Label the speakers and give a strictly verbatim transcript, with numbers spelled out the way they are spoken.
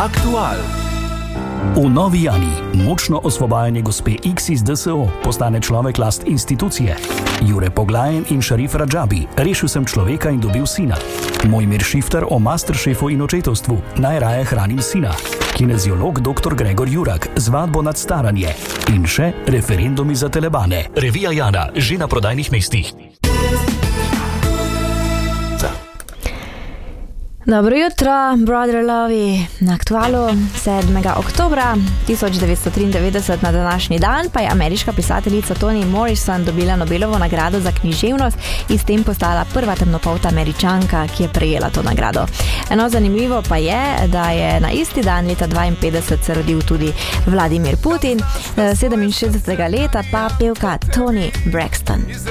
Speaker 1: Aktual. V Novi Jani močno osvobajanje gospe X iz D S O postane človek last institucije. Jure Poglajen in Šarif Radžabi, rešil sem človeka in dobil sina. Mojmir Šifter o masteršefu in očetovstvu, najraje hranim sina. Kineziolog doktor Gregor Jurak, zvadbo nad staranje. In še referendumi za telebane. Revija Jana, že na prodajnih mestih.
Speaker 2: Dobro jutro, brother Lovi. Na Aktualu sedmega oktobra tisoč devetsto triindevetdeset na današnji dan pa je ameriška pisateljica Toni Morrison dobila Nobelovo nagrado za književnost in s tem postala prva temnopolta Američanka, ki je prejela to nagrado. Eno zanimivo pa je, da je na isti dan leta dvainpetdeset se rodil tudi Vladimir Putin, sedeminšestdesetega leta pa pevka Toni Braxton.